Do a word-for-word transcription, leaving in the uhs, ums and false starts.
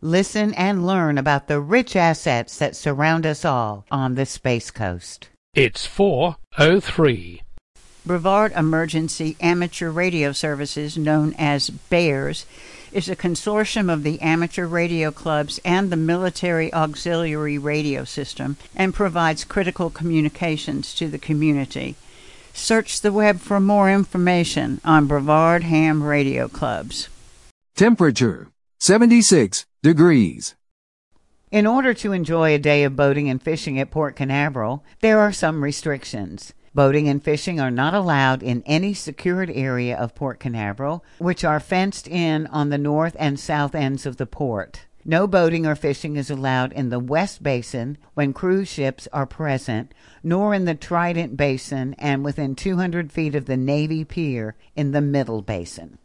Listen and learn about the rich assets that surround us all on the Space Coast. It's four oh three. Brevard Emergency Amateur Radio Services, known as BEARS, is a consortium of the amateur radio clubs and the Military Auxiliary Radio System and provides critical communications to the community. Search the web for more information on Brevard Ham Radio Clubs. Temperature, seventy-six degrees. In order to enjoy a day of boating and fishing at Port Canaveral, there are some restrictions. Boating and fishing are not allowed in any secured area of Port Canaveral, which are fenced in on the north and south ends of the port. No boating or fishing is allowed in the West Basin when cruise ships are present, nor in the Trident Basin and within two hundred feet of the Navy Pier in the Middle Basin.